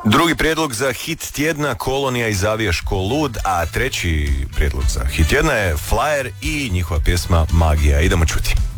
Drugi prijedlog za hit tjedna, Kolonija i Zavijaš ko lud, a treći prijedlog za hit tjedna je Flyer i njihova pjesma Magija. Idemo čuti.